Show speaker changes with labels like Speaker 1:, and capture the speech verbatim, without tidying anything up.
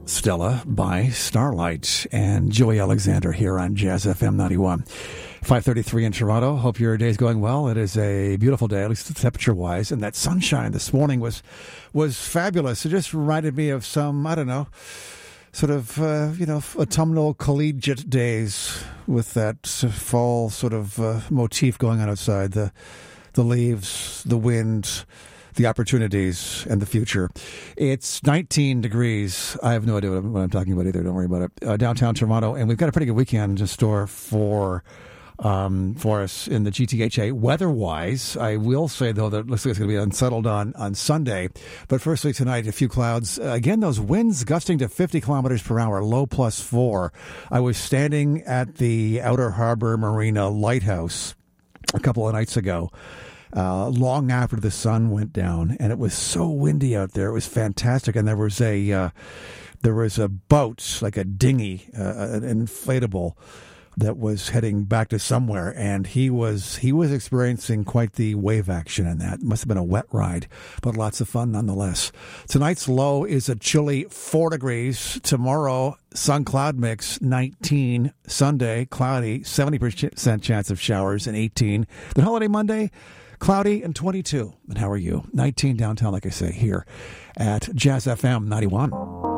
Speaker 1: Stella by Starlight and Joey Alexander here on Jazz F M ninety-one. five thirty-three in Toronto. Hope your day's going well. It is a beautiful day, at least temperature-wise, and that sunshine this morning was was fabulous. It just reminded me of some, I don't know, sort of, uh, you know, autumnal collegiate days with that fall sort of uh, motif going on outside. The, the leaves, the wind, the opportunities, and the future. It's nineteen degrees. I have no idea what I'm, what I'm talking about either. Don't worry about it. Uh, downtown Toronto, and we've got a pretty good weekend in store for um, for us in the G T H A. Weather-wise, I will say, though, that it looks like it's going to be unsettled on, on Sunday. But firstly, tonight, a few clouds. Uh, again, those winds gusting to fifty kilometers per hour, low plus four. I was standing at the Outer Harbor Marina Lighthouse a couple of nights ago, Uh, long after the sun went down, and it was so windy out there. It was fantastic, and there was a uh, there was a boat, like a dinghy, uh, an inflatable, that was heading back to somewhere, and he was he was experiencing quite the wave action in that. It must have been a wet ride, but lots of fun nonetheless. Tonight's low is a chilly four degrees. Tomorrow, sun cloud mix nineteen. Sunday, cloudy, seventy percent chance of showers, and eighteen. Then holiday Monday, cloudy and twenty-two. And how are you? nineteen downtown, like I say, here at Jazz F M ninety-one.